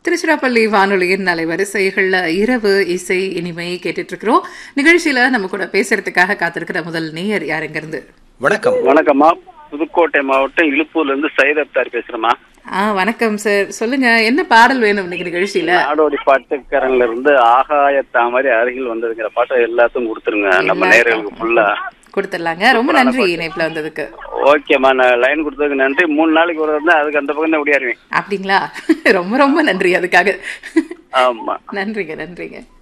திருச்சிராப்பள்ளி வானொலியின் அலைவரிசைகள்ல இரவு இசை இனிமை கேட்டுட்டு இருக்கிறோம். நிகழ்ச்சியில நம்ம கூட பேசுறதுக்காக காத்திருக்கிற முதல் நேயர் யாருங்க இருந்து? வணக்கம். வணக்கம்மா, புதுக்கோட்டை மாவட்டம் இலுப்பூர்ல இருந்து சையத் அப்தார் பேசுறேம்மா. வணக்கம் சார், சொல்லுங்க என்ன பாடல் வேணும் இன்னைக்கு நிகழ்ச்சியில? நாடோடி பாட்டுக்காரன்ல இருந்து ஆகாய தாமரை அருகில் வந்ததுங்கிற பாட்டை எல்லாத்துக்கும் கொடுத்துருங்க, நம்ம நேயர்களுக்கு ஃபுல்லா கொடுத்துடலாங்க. ரொம்ப நன்றி இணைப்புல வந்ததுக்கு. ஓகேம்மா, நான் லைன் கொடுத்ததுக்கு நன்றி. 3 நாளைக்கு ஒரு தான் அதுக்கு அந்த பக்கம் தான் ஓடியாருவேன். அப்படிங்களா? ரொம்ப ரொம்ப நன்றி அதுக்காக. ஆமா, நன்றிங்க.